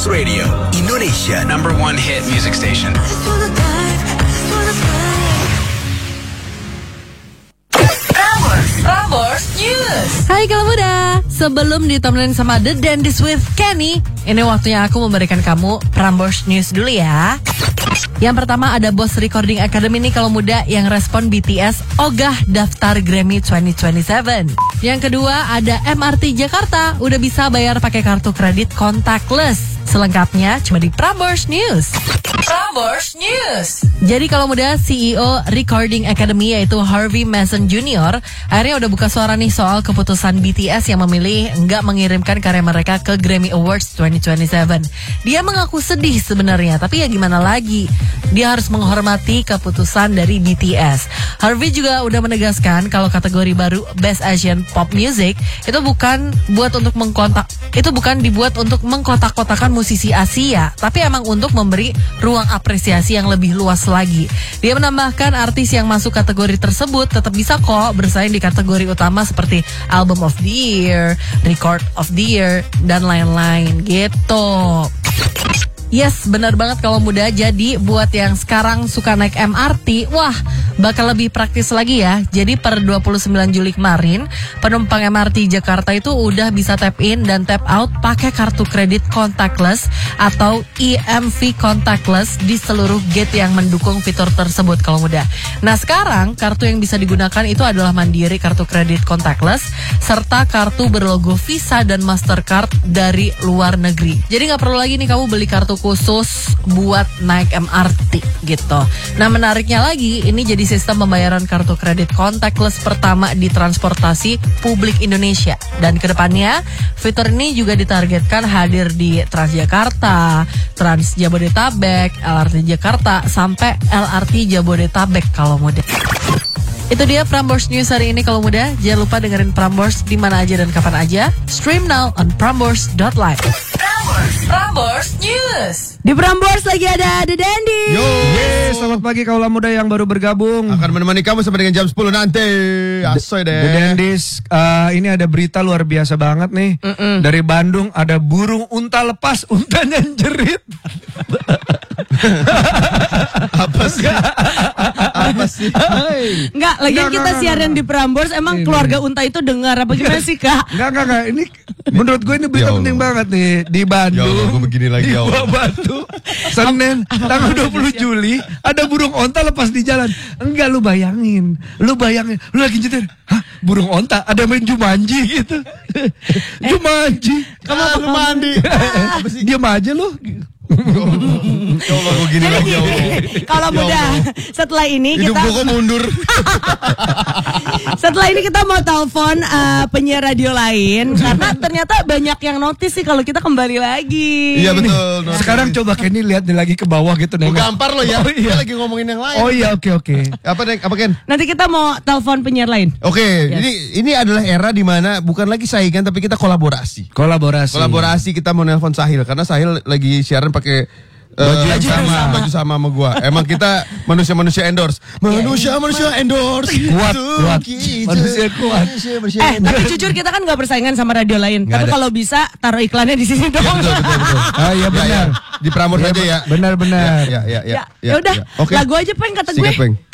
Prambors Radio, Indonesia #1 hit music station. Prambors News. Hai kaula muda, sebelum ditemenin sama The Dandies with Kenny, ini waktunya aku memberikan kamu Prambors News dulu ya. Yang pertama ada Boss Recording Academy nih kalau muda yang respon BTS ogah daftar Grammy 2027. Yang kedua ada MRT Jakarta, udah bisa bayar pakai kartu kredit contactless. Selengkapnya cuma di Prambors News. Prambors News. Jadi kalau muda CEO Recording Academy yaitu Harvey Mason Jr. akhirnya udah buka suara nih soal keputusan BTS yang memilih nggak mengirimkan karya mereka ke Grammy Awards 2027. Dia mengaku sedih sebenarnya, tapi ya gimana lagi? Dia harus menghormati keputusan dari BTS. Harvey juga udah menegaskan kalau kategori baru Best Asian Pop Music itu bukan dibuat untuk mengkotak-kotakan musisi Asia, tapi emang untuk memberi ruang apresiasi yang lebih luas lagi. Dia menambahkan artis yang masuk kategori tersebut tetap bisa kok bersaing di kategori utama seperti Album of the Year, Record of the Year, dan lain-lain gitu. Yes, benar banget kalau muda. Jadi buat yang sekarang suka naik MRT, wah bakal lebih praktis lagi ya. Jadi per 29 Juli kemarin, penumpang MRT Jakarta itu udah bisa tap in dan tap out pakai kartu kredit contactless atau EMV contactless di seluruh gate yang mendukung fitur tersebut kalau muda. Nah sekarang kartu yang bisa digunakan itu adalah Mandiri kartu kredit contactless serta kartu berlogo Visa dan Mastercard dari luar negeri. Jadi nggak perlu lagi nih kamu beli kartu khusus buat naik MRT gitu. Nah menariknya lagi, ini jadi sistem pembayaran kartu kredit contactless pertama di transportasi publik Indonesia. Dan kedepannya fitur ini juga ditargetkan hadir di Transjakarta, Trans Jabodetabek, LRT Jakarta, sampai LRT Jabodetabek kalau muda. Itu dia Prambors News hari ini kalau muda. Jangan lupa dengerin Prambors di mana aja dan kapan aja. Stream now on prambors.live. Prambors News. Di Prambors lagi ada The Dandy. Yo, selamat pagi kaula muda yang baru bergabung. Akan menemani kamu sampai dengan jam 10 nanti. Asoy deh. The Dandies, ini ada berita luar biasa banget nih. Dari Bandung ada burung unta lepas, untanya jerit. Apa sih? Enggak, lagian kita siaran di Prambors. Emang keluarga unta itu dengar apa gimana sih Kak? Enggak. Ini menurut gue ini berita penting banget nih. Di Bandung, gue begini lagi di Buah Batu, Senin tanggal 20 Juli ada burung onta lepas di jalan. Enggak, lu bayangin, lu lagi nyetir, hah, burung onta ada main Jumanji gitu. Jumanji, kamu mandi. Diam aja lu. Ya Allah, gue gini lagi. Kalau muda, setelah ini hidup kita gue mundur. Setelah ini kita mau telepon penyiar radio lain karena ternyata banyak yang notice sih kalau kita kembali lagi. Iya betul. Sekarang coba Kenny lihat lagi ke bawah gitu nih. Gue gampar lo ya. Oh, iya. Kita lagi ngomongin yang lain. Oh iya, oke. Apa Ken? Nanti kita mau telepon penyiar lain. Oke, ini adalah era di mana bukan lagi saingan tapi kita kolaborasi. Kolaborasi kita mau nelpon Sahil karena Sahil lagi siaran pakai baju sama gua. Emang kita manusia endorse. Manusia endorse. Kuat. Manusia kuat. Tapi jujur kita kan nggak persaingan sama radio lain. Tapi kalau bisa taruh iklannya di sini dong. Betul. Ah iya benar. Di Prambors aja ya. Benar. Ya. Ya udah. Lagu aja Peng kata gue. Peng.